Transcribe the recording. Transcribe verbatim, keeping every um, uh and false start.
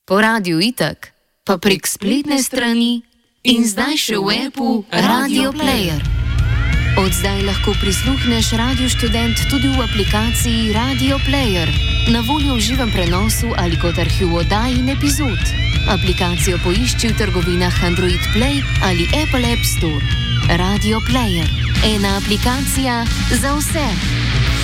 po radiu itak, pa prek spletne strani in zdaj še v appu Radio Player. Od zdaj lahko prisluhneš Radio Študent tudi v aplikaciji Radio Player, na voljo v živem prenosu ali kot arhiv oddaj in epizod. Aplikacijo poišči v trgovinah Android Play ali Apple App Store. Radio Player. Ena aplikacija za vse.